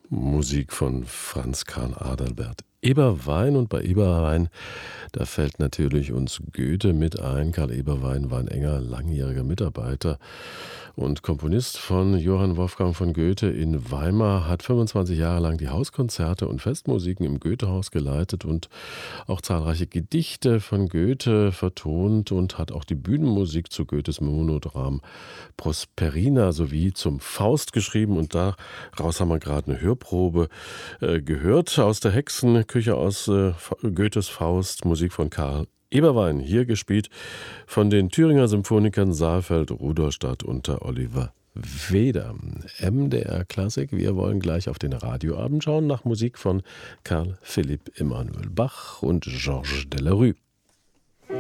Musik von Franz Karl Adalbert Eberwein. Und bei Eberwein, da fällt natürlich uns Goethe mit ein. Karl Eberwein war ein enger, langjähriger Mitarbeiter und Komponist von Johann Wolfgang von Goethe in Weimar, hat 25 Jahre lang die Hauskonzerte und Festmusiken im Goethehaus geleitet und auch zahlreiche Gedichte von Goethe vertont und hat auch die Bühnenmusik zu Goethes Monodram Prosperina sowie zum Faust geschrieben. Und daraus haben wir gerade eine Hörprobe gehört aus der Hexenküche aus Goethes Faust, Musik von Karl Eberwein, hier gespielt von den Thüringer Symphonikern Saalfeld, Rudolstadt unter Oliver Weder. MDR Klassik, wir wollen gleich auf den Radioabend schauen nach Musik von Karl Philipp Emanuel Bach und Georges Delerue.